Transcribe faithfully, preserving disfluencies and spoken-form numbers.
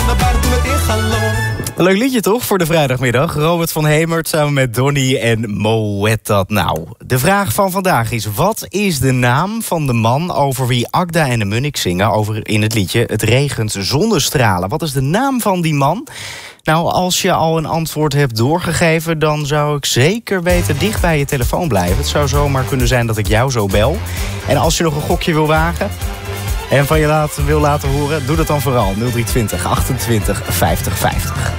Een leuk liedje toch voor de vrijdagmiddag? Robert van Hemert samen met Donny en Moët. Nou, de vraag van vandaag is: wat is de naam van de man over wie Agda en de Munnik zingen over in het liedje Het regent zonnestralen? Wat is de naam van die man? Nou, als je al een antwoord hebt doorgegeven, dan zou ik zeker weten dicht bij je telefoon blijven. Het zou zomaar kunnen zijn dat ik jou zo bel. En als je nog een gokje wil wagen en van je laten, wil laten horen, doe dat dan vooral. nul drie twintig achtentwintig vijftig vijftig.